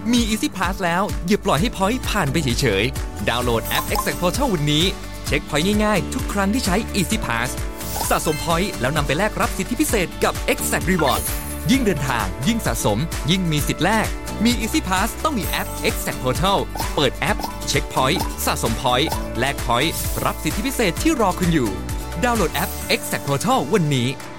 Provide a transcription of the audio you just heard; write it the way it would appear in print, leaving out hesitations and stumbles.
มี Easy Pass แล้วอย่าปล่อยให้ point ผ่านไปเฉยๆดาวน์โหลดแอป Exact Portal วันนี้เช็ค point ง่ายๆทุกครั้งที่ใช้ Easy Pass สะสม point แล้วนำไปแลกรับสิทธิพิเศษกับ Exact Reward ยิ่งเดินทางยิ่งสะสมยิ่งมีสิทธิ์แลกมี Easy Pass ต้องมีแอป Exact Portal เปิดแอปเช็ค point สะสม point แลก point รับสิทธิพิเศษที่รอคุณอยู่ดาวน์โหลดแอป Exact Portal วันนี้